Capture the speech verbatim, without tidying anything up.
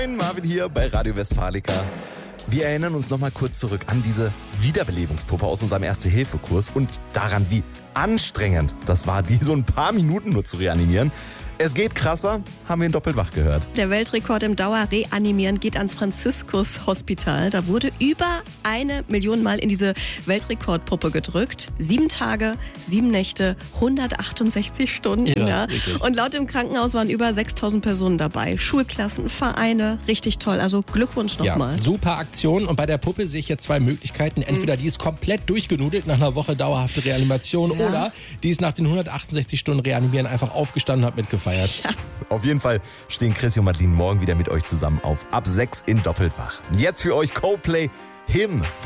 Moin, Marvin hier bei Radio Westfalica. Wir erinnern uns noch mal kurz zurück an diese Wiederbelebungspuppe aus unserem Erste-Hilfe-Kurs und daran, wie anstrengend das war, die so ein paar Minuten nur zu reanimieren. Es geht krasser, haben wir ihn doppelt wach gehört. Der Weltrekord im Dauerreanimieren geht ans Franziskus-Hospital. Da wurde über eine Million Mal in diese Weltrekordpuppe gedrückt. Sieben Tage, sieben Nächte, hundertachtundsechzig Stunden. Ja, Ja. Und laut dem Krankenhaus waren über sechstausend Personen dabei. Schulklassen, Vereine, richtig toll. Also Glückwunsch Ja, nochmal. super Aktion. Und bei der Puppe sehe ich jetzt zwei Möglichkeiten. Entweder die ist komplett durchgenudelt nach einer Woche dauerhafte Reanimation Ja. oder die ist nach den hundertachtundsechzig Stunden Reanimieren einfach aufgestanden und hat mitgefeiert. Ja. Auf jeden Fall stehen Chris und Madeline morgen wieder mit euch zusammen auf ab sechs in Doppelt wach. Jetzt für euch Coldplay, Him.